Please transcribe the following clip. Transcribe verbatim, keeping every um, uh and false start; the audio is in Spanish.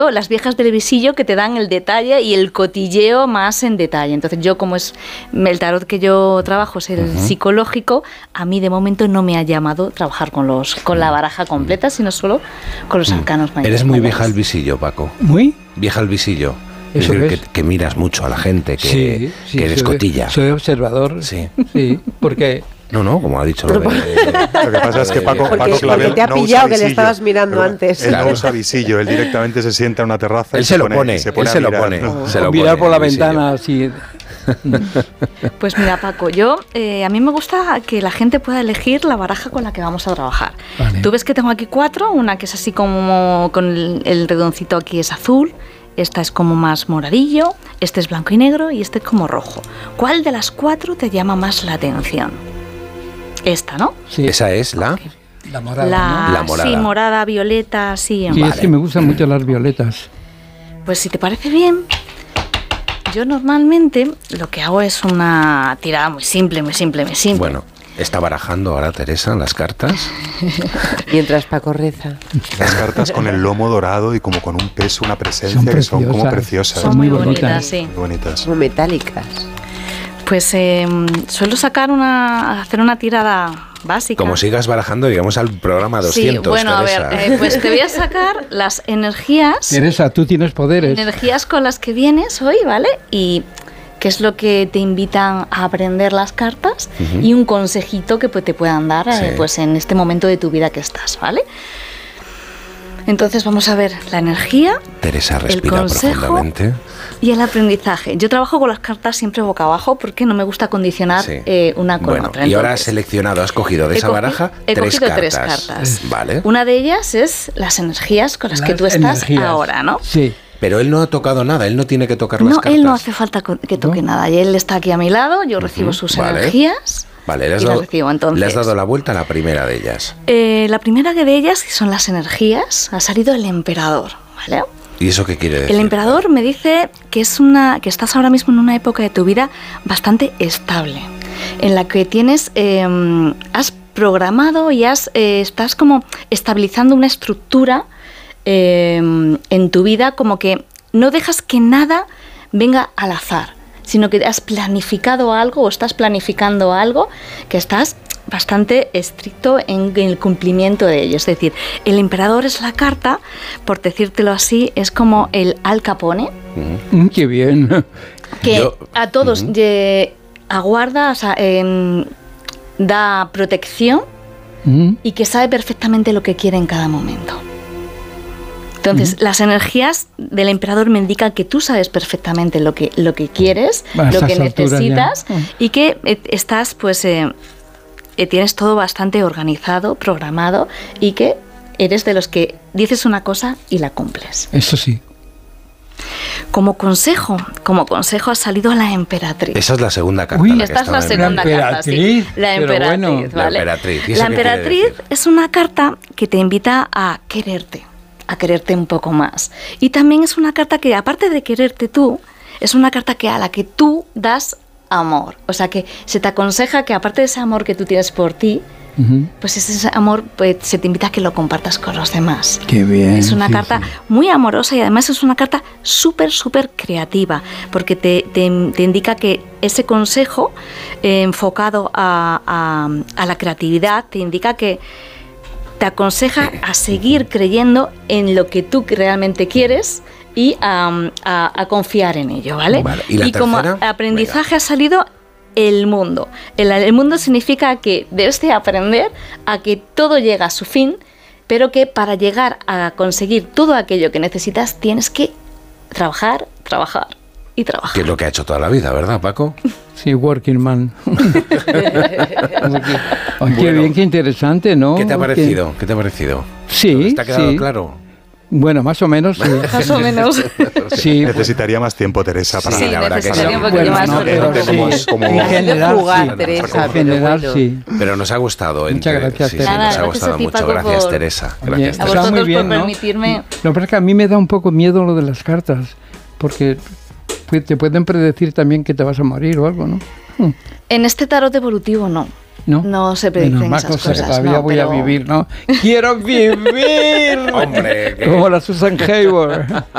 las viejas del visillo que te dan el detalle y el cotilleo más en detalle. Entonces yo, como es el tarot que yo trabajo es el uh-huh. psicológico, a mí de momento no me ha llamado trabajar con los con la baraja completa, sino solo con los arcanos mayores. Eres muy vieja al visillo, Paco. ¿Muy? Vieja al visillo. Eso es decir, es. que, que miras mucho a la gente, que, sí, sí, que eres soy, cotilla. Soy observador. Sí. Sí, porque... No, no, como ha dicho lo de... Lo que pasa es que Paco, porque, Paco Clavel porque te ha no pillado usa que le estabas mirando pero antes. Él Claro. no usa visillo, él directamente se sienta en una terraza Él y se, se lo pone, pone, se pone él a se lo mirar, pone. ¿no? Se lo mirar pone, por la el visillo. ventana así. Pues mira, Paco, yo eh, a mí me gusta que la gente pueda elegir la baraja con la que vamos a trabajar. Vale. Tú ves que tengo aquí cuatro, una que es así como con el, el redoncito aquí es azul, esta es como más moradillo, este es blanco y negro y este es como rojo. ¿Cuál de las cuatro te llama más la atención? Esta, ¿no? Sí. Esa es la... La morada, La, ¿no? La morada. Sí, morada, violeta, sí. Sí, vale. es que me gustan mucho las violetas. Pues si te parece bien, yo normalmente lo que hago es una tirada muy simple, muy simple, muy simple. Bueno, está barajando ahora Teresa las cartas. Mientras Paco reza. Las cartas con el lomo dorado y como con un peso, una presencia Son que son como preciosas. preciosas. Son muy muy bonitas, bonitas. sí. Muy bonitas. Como metálicas. Pues eh, suelo sacar una, hacer una tirada básica. Como sigas barajando, llegamos al programa doscientos, Sí, bueno, Teresa. a ver, eh, pues te voy a sacar las energías, Teresa, tú tienes poderes. energías con las que vienes hoy, ¿vale? Y qué es lo que te invitan a aprender las cartas Uh-huh. y un consejito que pues, te puedan dar Sí. eh, pues en este momento de tu vida que estás, ¿vale? Entonces vamos a ver la energía, Teresa el respira consejo profundamente. y el aprendizaje. Yo trabajo con las cartas siempre boca abajo porque no me gusta condicionar Sí. eh, una con Bueno, otra. y ahora has Entonces, seleccionado, has cogido de he esa cogi- baraja he tres cogido cartas. tres cartas. Vale. Una de ellas es las energías con las, que Las tú estás energías. ahora, ¿no? Sí. Pero él no ha tocado nada, él no tiene que tocar las No, cartas. él no hace falta co- que toque ¿No? nada. Y él está aquí a mi lado, yo recibo sus vale. energías Vale, le has, y las dado, recibo. Entonces, le has dado la vuelta a la primera de ellas. eh, la primera de ellas, que son las energías, ha salido el emperador, ¿vale? ¿Y eso qué quiere decir? El emperador me dice que es una que estás ahora mismo en una época de tu vida bastante estable, en la que tienes eh, has programado y has eh, estás como estabilizando una estructura eh, en tu vida, como que no dejas que nada venga al azar, sino que has planificado algo o estás planificando algo que estás bastante estricto en el cumplimiento de ello. Es decir, el emperador es la carta, por decírtelo así, es como el Al Capone, Ujú. Mm, qué bien. que Yo- a todos Ujú. eh, aguarda, o sea, em, da protección Mm, y que sabe perfectamente lo que quiere en cada momento. Entonces, las energías del emperador me indican que tú sabes perfectamente lo que, lo que quieres, A lo que esas alturas necesitas ya. Mm. y que eh, estás, pues, eh, eh, tienes todo bastante organizado, programado y que eres de los que dices una cosa y la cumples. Eso sí. Como consejo, como consejo ha salido la emperatriz. Esa es la segunda carta. Uy, la que Esta es la estaba en- segunda La carta, sí. emperatriz, La pero emperatriz, bueno. La ¿vale? emperatriz, ¿y eso La qué quiere emperatriz decir? es una carta que te invita a quererte, a quererte un poco más. Y también es una carta que, aparte de quererte tú, es una carta que a la que tú das amor. O sea que se te aconseja que, aparte de ese amor que tú tienes por ti, Ujú. pues ese amor pues, se te invita a que lo compartas con los demás. Qué bien. Es una sí, carta sí. muy amorosa y además es una carta súper, súper creativa, porque te, te, te indica que ese consejo eh, enfocado a, a, a la creatividad, te indica que te aconseja a seguir creyendo en lo que tú realmente quieres y a, a, a confiar en ello, ¿vale? Vale, ¿y la como tercera? aprendizaje Venga. ha salido el mundo. El, el mundo significa que debes de aprender a que todo llega a su fin, pero que para llegar a conseguir todo aquello que necesitas tienes que trabajar, trabajar y trabajar. Que es lo que ha hecho toda la vida, ¿verdad, Paco? Sí, working man. Oh, qué Bueno. bien, qué interesante, ¿no? ¿Qué te ha Que- parecido? ¿Qué te ha parecido? Sí, ¿Te ha quedado sí. claro? Bueno, más o menos, sí. Más o menos. Sí, Necesitaría más tiempo, Teresa, para Sí, la verdad que necesitaría sí. un poquito Bueno, más. no, porque pero no sí, tenemos como- en general, jugar, sí. Teresa, En pero general, bueno. sí. Pero nos ha gustado. Muchas gracias, sí, Teresa. sí, Nada, nos ha gracias gustado a ti, mucho. Paco, Gracias, por- Teresa. Oye, Gracias, A está Teresa. vosotros muy bien, por ¿no? permitirme. Lo que pasa es que a mí me da un poco miedo lo de las cartas, porque pu- te pueden predecir también que te vas a morir o algo, ¿no? Mm, En este tarot evolutivo no. ¿No? No se predicen Menos mal, esas cosa que cosas. todavía no, voy pero- a vivir, ¿no? ¡Quiero vivir! Hombre, que- Como la Susan Hayward.